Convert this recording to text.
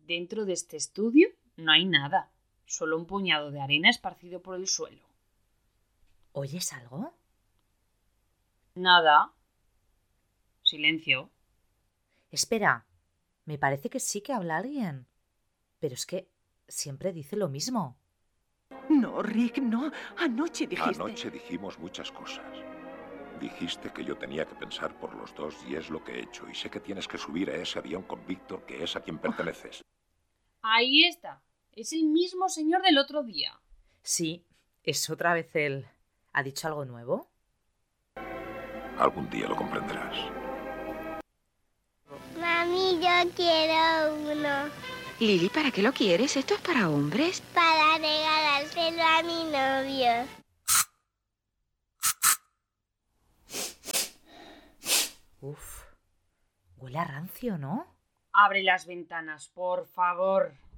Dentro de este estudio no hay nada, solo un puñado de arena esparcido por el suelo. ¿Oyes algo? Nada. Silencio. Espera, me parece que sí que habla alguien. Pero es que siempre dice lo mismo. No, Rick, no. Anoche dijiste... Anoche dijimos muchas cosas. Dijiste que yo tenía que pensar por los dos y es lo que he hecho. Y sé que tienes que subir a ese avión con Víctor, que es a quien perteneces. Ahí está. Es el mismo señor del otro día. Sí, es otra vez él. ¿Ha dicho algo nuevo? Algún día lo comprenderás. Mami, yo quiero uno. Lili, ¿para qué lo quieres? Esto es para hombres. Para regalárselo a mi novio. Uf, huele a rancio, ¿no? Abre las ventanas, por favor.